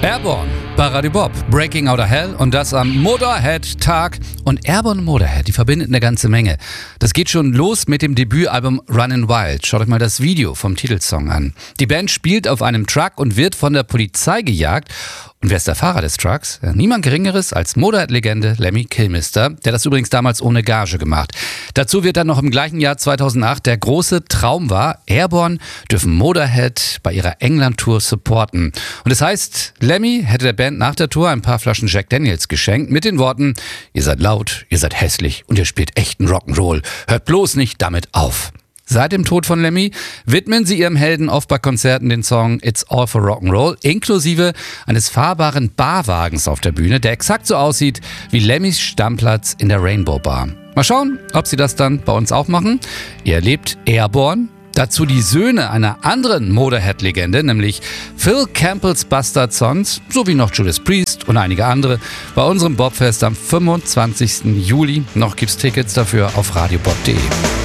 Airborne bei Radio Bob, Breaking Out of Hell und das am Motorhead-Tag. Und Airborne und Motorhead, die verbinden eine ganze Menge. Das geht schon los mit dem Debütalbum Runnin' Wild. Schaut euch mal das Video vom Titelsong an. Die Band spielt auf einem Truck und wird von der Polizei gejagt. Und wer ist der Fahrer des Trucks? Ja, niemand Geringeres als Motorhead-Legende Lemmy Kilmister, der das übrigens damals ohne Gage gemacht. Dazu wird dann noch im gleichen Jahr 2008 der große Traum wahr. Airborne dürfen Motorhead bei ihrer England-Tour supporten. Und das heißt, Lemmy hätte der Band nach der Tour ein paar Flaschen Jack Daniels geschenkt mit den Worten: Ihr seid laut, ihr seid hässlich und ihr spielt echten Rock'n'Roll. Hört bloß nicht damit auf. Seit dem Tod von Lemmy widmen sie ihrem Helden oft bei Konzerten den Song It's All for Rock'n'Roll, inklusive eines fahrbaren Barwagens auf der Bühne, der exakt so aussieht wie Lemmys Stammplatz in der Rainbow Bar. Mal schauen, ob sie das dann bei uns auch machen. Ihr erlebt Airborne. Dazu die Söhne einer anderen Motorhead-Legende, nämlich Phil Campbells Bastard Sons, sowie noch Judas Priest und einige andere bei unserem Bobfest am 25. Juli. Noch gibt's Tickets dafür auf radiobob.de.